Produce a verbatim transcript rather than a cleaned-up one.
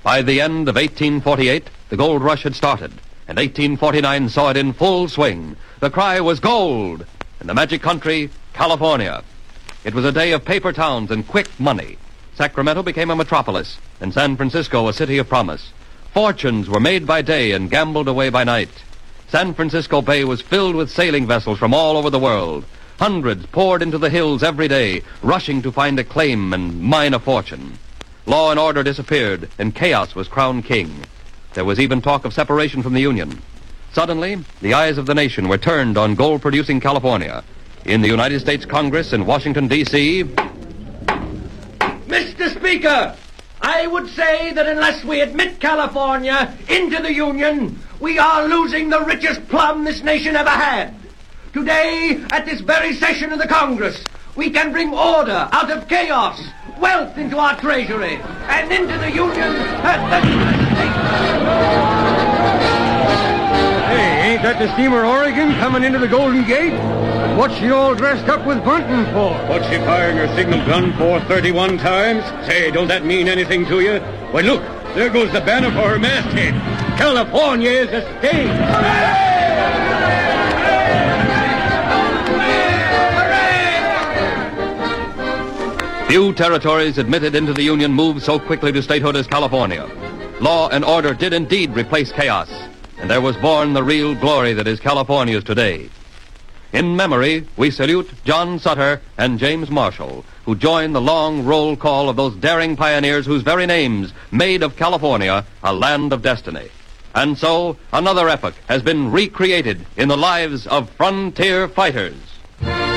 By the end of eighteen forty-eight, the gold rush had started, and eighteen forty-nine saw it in full swing. The cry was gold, and the magic country, California. It was a day of paper towns and quick money. Sacramento became a metropolis, and San Francisco a city of promise. Fortunes were made by day and gambled away by night. San Francisco Bay was filled with sailing vessels from all over the world. Hundreds poured into the hills every day, rushing to find a claim and mine a fortune. Law and order disappeared, and chaos was crowned king. There was even talk of separation from the Union. Suddenly, the eyes of the nation were turned on gold-producing California. In the United States Congress in Washington, D C Mister Speaker, I would say that unless we admit California into the Union, we are losing the richest plum this nation ever had. Today, at this very session of the Congress, we can bring order out of chaos, wealth into our treasury, and into the Union at the... Hey, ain't that the steamer Oregon coming into the Golden Gate? What's she all dressed up with bunting for? What's she firing her signal gun for thirty-one times? Say, don't that mean anything to you? Why, look, there goes the banner for her masthead. California is a state. Hooray! Few territories admitted into the Union moved so quickly to statehood as California. Law and order did indeed replace chaos, and there was born the real glory that is California's today. In memory, we salute John Sutter and James Marshall, who joined the long roll call of those daring pioneers whose very names made of California a land of destiny. And so, another epoch has been recreated in the lives of frontier fighters.